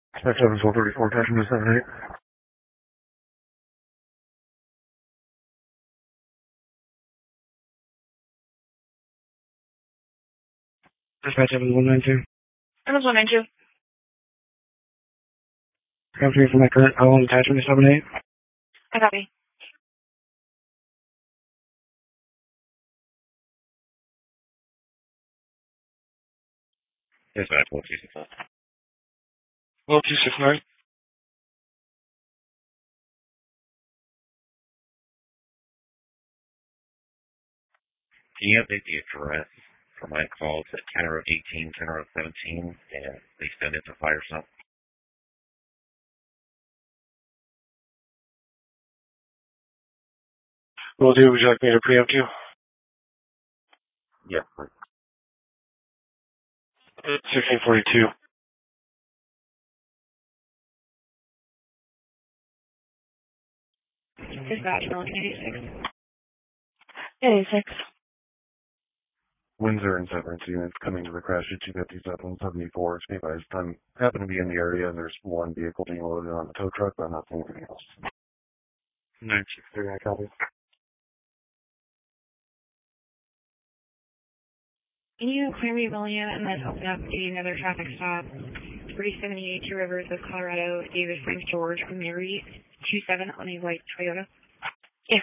That's 7434, attachment to 78. Dispatch 7192. That was 192. Come to me from that current L attachment to 78. I copy. Dispatch 1269. 1269. Can you update the address for my call to 10-18, 10-17, and they send it to fire sump? Will do. Would you like me to preempt you? Yeah. 1642. Dispatch 86. 86. Windsor and Severance units coming to the crash at 257-74. Stay by his time. Happen to be in the area, and there's one vehicle being loaded on the tow truck, but I'm not seeing anything else. 963, I copy. Can you clear me, William, and then open up another traffic stop? 378 Two Rivers of Colorado, David Frank George from Mary, 27 on a white Toyota.